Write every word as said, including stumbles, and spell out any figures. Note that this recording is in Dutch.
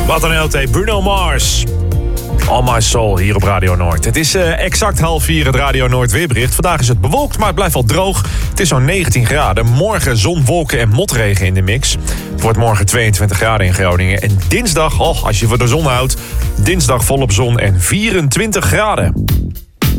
Wat een L T, Bruno Mars. All My Soul hier op Radio Noord. Het is uh, exact half vier het Radio Noord weerbericht. Vandaag is het bewolkt, maar het blijft wel droog. Het is zo'n negentien graden. Morgen zon, wolken en motregen in de mix. Het wordt morgen tweeëntwintig graden in Groningen. En dinsdag, oh, als je voor de zon houdt, dinsdag volop zon en vierentwintig graden.